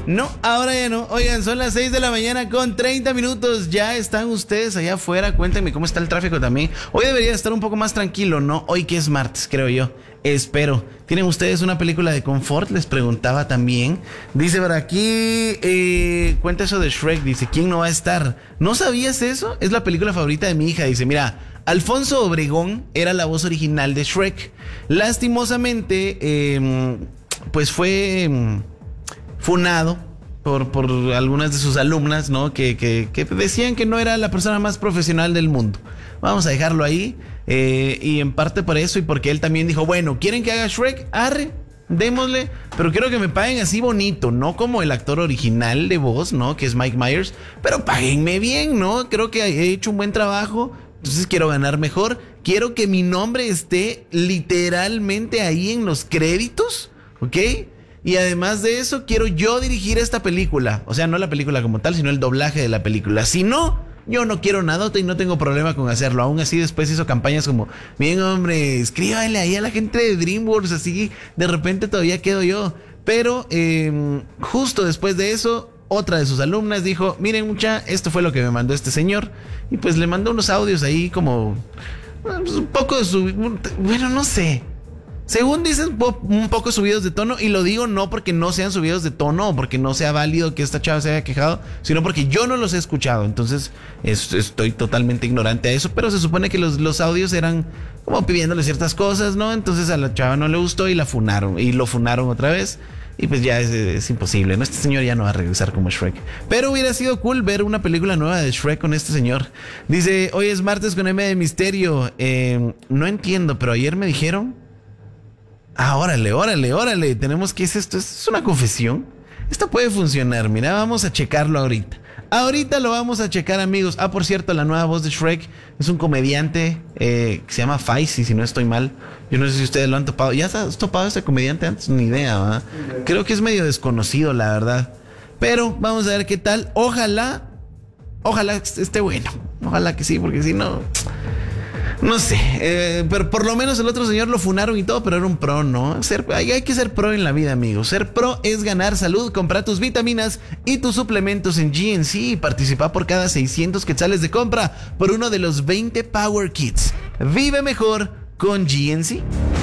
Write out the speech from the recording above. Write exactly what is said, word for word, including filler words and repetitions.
No, ahora ya no. Oigan, son las seis de la mañana con treinta minutos. Ya están ustedes allá afuera. Cuéntenme cómo está el tráfico también. Hoy debería estar un poco más tranquilo, ¿no? Hoy que es martes, creo yo. Espero. ¿Tienen ustedes una película de confort? Les preguntaba también. Dice por aquí, eh, cuenta eso de Shrek. Dice, ¿quién no va a estar? ¿No sabías eso? Es la película favorita de mi hija. Dice, mira, Alfonso Obregón era la voz original de Shrek. Lastimosamente, eh, pues fue eh, funado por, por algunas de sus alumnas, ¿no? Que, que, que decían que no era la persona más profesional del mundo. Vamos a dejarlo ahí. Eh, y en parte por eso y porque él también dijo, bueno, ¿quieren que haga Shrek? Arre, démosle, pero quiero que me paguen así bonito, no como el actor original de voz, ¿no? Que es Mike Myers, pero páguenme bien, ¿no? Creo que he hecho un buen trabajo, entonces quiero ganar mejor, quiero que mi nombre esté literalmente ahí en los créditos, ¿ok? Y además de eso, quiero yo dirigir esta película, o sea, no la película como tal, sino el doblaje de la película, si no... Yo no quiero nada y no tengo problema con hacerlo. Aún así después hizo campañas como, bien hombre, escríbale ahí a la gente de DreamWorks, así de repente todavía quedo yo. Pero eh, justo después de eso, otra de sus alumnas dijo, miren mucha, esto fue lo que me mandó este señor. Y pues le mandó unos audios ahí como, pues, un poco de su... Bueno, no sé. Según dicen, un poco subidos de tono, y lo digo no porque no sean subidos de tono o porque no sea válido que esta chava se haya quejado, sino porque yo no los he escuchado, entonces es, estoy totalmente ignorante a eso, pero se supone que los, los audios eran como pidiéndole ciertas cosas, ¿no? Entonces a la chava no le gustó y la funaron, y lo funaron otra vez, y pues ya es, es imposible, ¿no? Este señor ya no va a regresar como Shrek. Pero hubiera sido cool ver una película nueva de Shrek con este señor. Dice, hoy es martes con M de Misterio. Eh, no entiendo, pero ayer me dijeron... Ah, órale, órale, órale. Tenemos que... ¿Es esto? ¿Es una confesión? Esto puede funcionar. Mira, vamos a checarlo ahorita. Ahorita lo vamos a checar, amigos. Ah, por cierto, la nueva voz de Shrek es un comediante eh, que se llama Faisy, si no estoy mal. Yo no sé si ustedes lo han topado. ¿Ya has topado a ese comediante antes? Ni idea, ¿verdad? Creo que es medio desconocido, la verdad. Pero vamos a ver qué tal. Ojalá, ojalá esté bueno. Ojalá que sí, porque si no... No sé, eh, pero por lo menos el otro señor lo funaron y todo, pero era un pro, ¿no? Ser, hay, hay que ser pro en la vida, amigos. Ser pro es ganar salud, comprar tus vitaminas y tus suplementos en G N C y participar por cada seiscientos quetzales de compra por uno de los veinte Power Kits. Vive mejor con G N C.